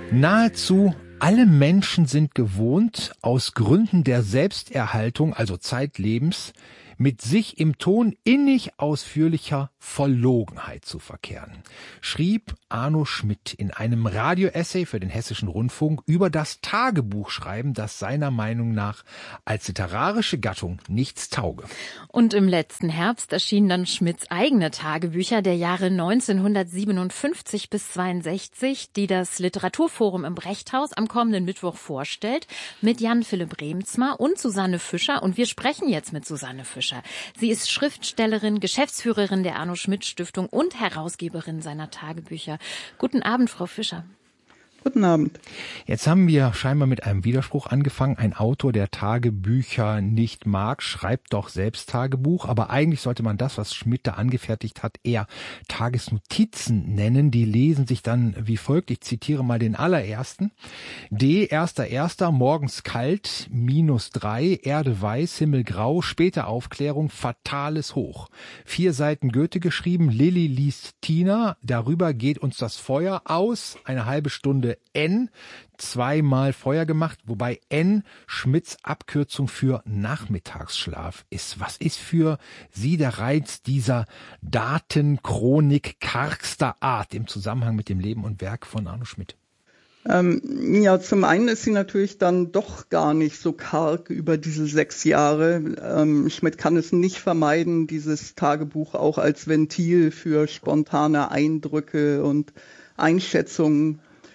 Nahezu alle Menschen sind gewohnt, aus Gründen der Selbsterhaltung, also Zeitlebens, mit sich im Ton innig ausführlicher Verlogenheit zu verkehren, schrieb Arno Schmidt in einem Radioessay für den Hessischen Rundfunk über das Tagebuchschreiben, das seiner Meinung nach als literarische Gattung nichts tauge. Und im letzten Herbst erschienen dann Schmidts eigene Tagebücher der Jahre 1957 bis 62, die das Literaturforum im Brechthaus am kommenden Mittwoch vorstellt, mit Jan-Philipp Remzma und Susanne Fischer. Und wir sprechen jetzt mit Susanne Fischer. Sie ist Schriftstellerin, Geschäftsführerin der Arno-Schmidt-Stiftung und Herausgeberin seiner Tagebücher. Guten Abend, Frau Fischer. Guten Abend. Jetzt haben wir scheinbar mit einem Widerspruch angefangen. Ein Autor, der Tagebücher nicht mag, schreibt doch selbst Tagebuch. Aber eigentlich sollte man das, was Schmidt da angefertigt hat, eher Tagesnotizen nennen. Die lesen sich dann wie folgt. Ich zitiere mal den allerersten. D. 1.1. Morgens kalt, -3, Erde weiß, Himmel grau, späte Aufklärung, fatales Hoch. 4 Seiten Goethe geschrieben, Lilly liest Tina, darüber geht uns das Feuer aus, eine halbe Stunde N, 2-mal Feuer gemacht, wobei N Schmidts Abkürzung für Nachmittagsschlaf ist. Was ist für Sie der Reiz dieser Datenchronik kargster Art im Zusammenhang mit dem Leben und Werk von Arno Schmidt? Ja, zum einen ist sie natürlich dann doch gar nicht so karg über diese 6 Jahre. Schmidt kann es nicht vermeiden, dieses Tagebuch auch als Ventil für spontane Eindrücke und Einschätzungen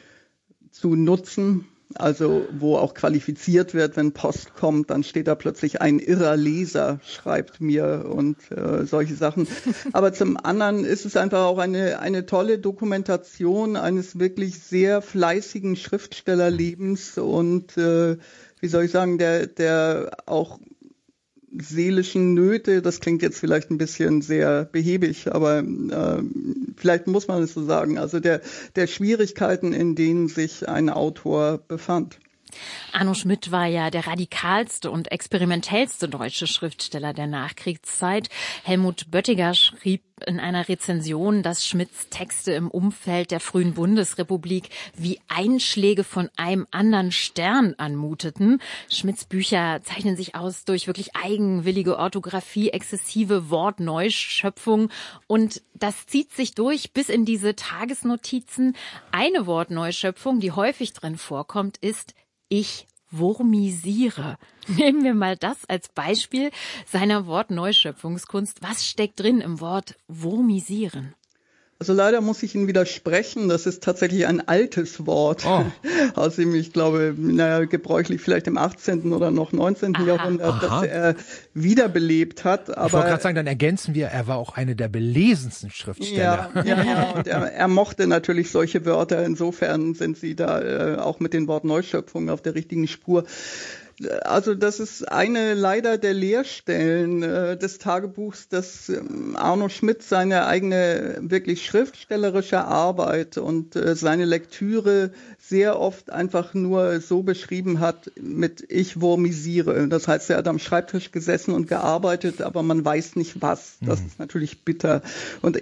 zu nutzen, also wo auch qualifiziert wird, wenn Post kommt, dann steht da plötzlich ein irrer Leser, schreibt mir und solche Sachen. Aber zum anderen ist es einfach auch eine tolle Dokumentation eines wirklich sehr fleißigen Schriftstellerlebens und wie soll ich sagen, der auch seelischen Nöte, das klingt jetzt vielleicht ein bisschen sehr behäbig, aber vielleicht muss man es so sagen, also der Schwierigkeiten, in denen sich ein Autor befand. Arno Schmidt war ja der radikalste und experimentellste deutsche Schriftsteller der Nachkriegszeit. Helmut Böttiger schrieb in einer Rezension, dass Schmidts Texte im Umfeld der frühen Bundesrepublik wie Einschläge von einem anderen Stern anmuteten. Schmidts Bücher zeichnen sich aus durch wirklich eigenwillige Orthographie, exzessive Wortneuschöpfung und das zieht sich durch bis in diese Tagesnotizen. Eine Wortneuschöpfung, die häufig drin vorkommt, ist ich wurmisiere. Nehmen wir mal das als Beispiel seiner Wortneuschöpfungskunst. Was steckt drin im Wort wurmisieren? Also leider muss ich Ihnen widersprechen, das ist tatsächlich ein altes Wort, aus dem ich glaube, gebräuchlich vielleicht im 18. oder noch 19. Jahrhundert, das er wiederbelebt hat. Aber ich wollte gerade sagen, dann ergänzen wir, er war auch eine der belesensten Schriftsteller. Ja, und er mochte natürlich solche Wörter, insofern sind Sie da auch mit den Wortneuschöpfungen auf der richtigen Spur. Also das ist eine leider der Leerstellen des Tagebuchs, dass Arno Schmidt seine eigene wirklich schriftstellerische Arbeit und seine Lektüre sehr oft einfach nur so beschrieben hat mit ich wurmisiere. Das heißt, er hat am Schreibtisch gesessen und gearbeitet, aber man weiß nicht was. Das ist natürlich bitter. Und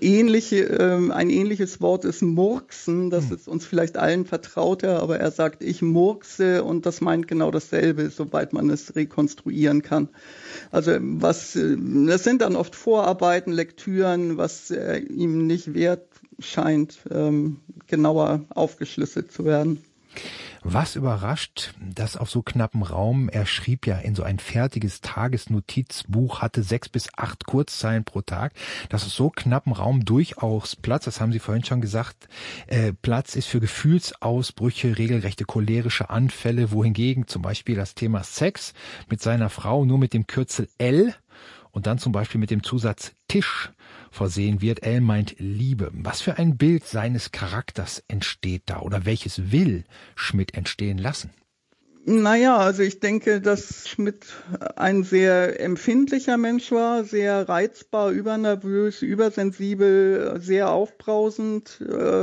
ein ähnliches Wort ist murksen. Das ist uns vielleicht allen vertrauter, aber er sagt, ich murkse und das meint genau dasselbe, soweit man es rekonstruieren kann. Also das sind dann oft Vorarbeiten, Lektüren, was ihm nicht wert scheint, genauer aufgeschlüsselt zu werden. Was überrascht, dass auf so knappem Raum, er schrieb ja in so ein fertiges Tagesnotizbuch, hatte 6 bis 8 Kurzzeilen pro Tag, dass auf so knappem Raum durchaus Platz, das haben Sie vorhin schon gesagt, Platz ist für Gefühlsausbrüche, regelrechte cholerische Anfälle, wohingegen zum Beispiel das Thema Sex mit seiner Frau nur mit dem Kürzel L und dann zum Beispiel mit dem Zusatz Tisch versehen wird. L meint Liebe. Was für ein Bild seines Charakters entsteht da oder welches will Schmidt entstehen lassen? Naja, also ich denke, dass Schmidt ein sehr empfindlicher Mensch war, sehr reizbar, übernervös, übersensibel, sehr aufbrausend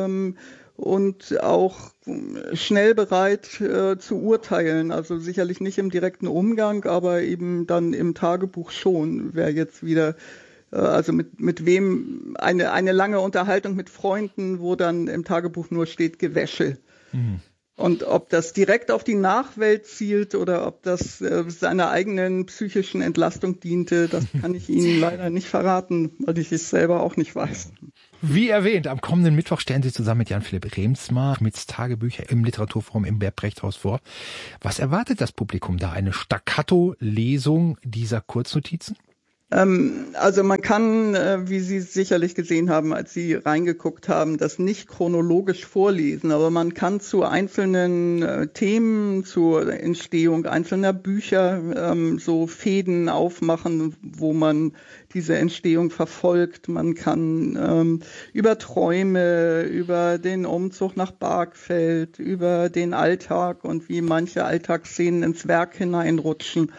und auch schnell bereit zu urteilen. Also sicherlich nicht im direkten Umgang, aber eben dann im Tagebuch schon. Wer jetzt wieder also mit wem eine lange Unterhaltung mit Freunden, wo dann im Tagebuch nur steht Gewäsche. Und ob das direkt auf die Nachwelt zielt oder ob das seiner eigenen psychischen Entlastung diente, das kann ich Ihnen leider nicht verraten, weil ich es selber auch nicht weiß. Wie erwähnt, am kommenden Mittwoch stellen Sie zusammen mit Jan-Philipp Remsmar Schmidts Tagebücher im Literaturforum im Bert-Brecht-Haus vor. Was erwartet das Publikum da? Eine Staccato-Lesung dieser Kurznotizen? Also man kann, wie Sie sicherlich gesehen haben, als Sie reingeguckt haben, das nicht chronologisch vorlesen, aber man kann zu einzelnen Themen, zur Entstehung einzelner Bücher so Fäden aufmachen, wo man diese Entstehung verfolgt. Man kann über Träume, über den Umzug nach Bargfeld, über den Alltag und wie manche Alltagsszenen ins Werk hineinrutschen,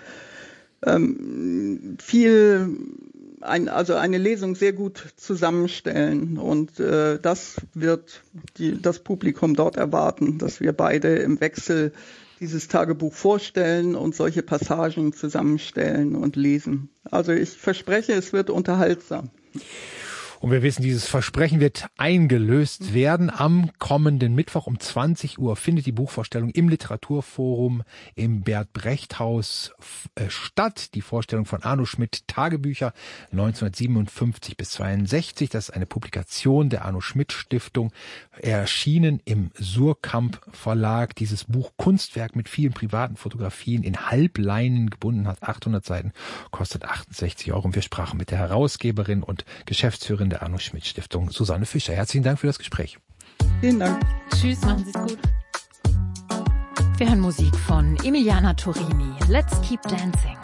also eine Lesung sehr gut zusammenstellen, und das wird das Publikum dort erwarten, dass wir beide im Wechsel dieses Tagebuch vorstellen und solche Passagen zusammenstellen und lesen. Also ich verspreche, es wird unterhaltsam. Und wir wissen, dieses Versprechen wird eingelöst werden. Am kommenden Mittwoch um 20 Uhr findet die Buchvorstellung im Literaturforum im Bert-Brecht-Haus statt. Die Vorstellung von Arno Schmidt, Tagebücher 1957 bis 62. Das ist eine Publikation der Arno Schmidt Stiftung, erschienen im Surkamp Verlag. Dieses Buch, Kunstwerk mit vielen privaten Fotografien, in Halbleinen gebunden, hat 800 Seiten, kostet 68 €. Und wir sprachen mit der Herausgeberin und Geschäftsführerin der Arno Schmidt Stiftung, Susanne Fischer. Herzlichen Dank für das Gespräch. Vielen Dank. Tschüss, machen Sie es gut. Wir hören Musik von Emiliana Torini. Let's Keep Dancing.